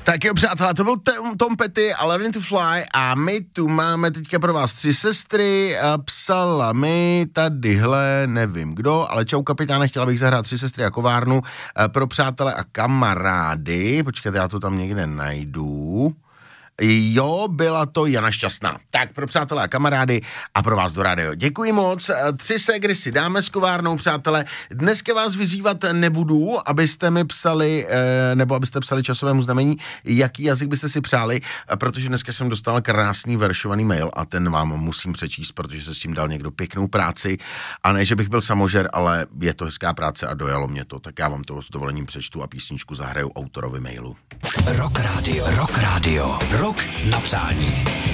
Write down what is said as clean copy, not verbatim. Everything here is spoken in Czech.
Tak jo, přátelé, to byl Tom Petty a Learning to Fly a my tu máme teďka pro vás 3 sestry a psala mi tadyhle, nevím kdo, ale čau kapitáne, chtěla bych zahrát 3 sestry a kovárnu pro přátele a kamarády. Počkejte, já to tam někde najdu. Jo, byla to Jana Šťastná. Tak pro přátelé a kamarády a pro vás do rádia. Děkuji moc. 3 ségry si dáme s kovárnou, přátelé. Dneska vás vyzývat nebudu, abyste mi psali, nebo abyste psali časovému znamení, jaký jazyk byste si přáli, protože dneska jsem dostal krásný veršovaný mail a ten vám musím přečíst, protože se s tím dal někdo pěknou práci. A ne, že bych byl samožer, ale je to hezká práce a dojalo mě to. Tak já vám to s dovolením přečtu a písničku zahraju autorovi mailu. Rock Radio. Rock Radio. Rok na přání.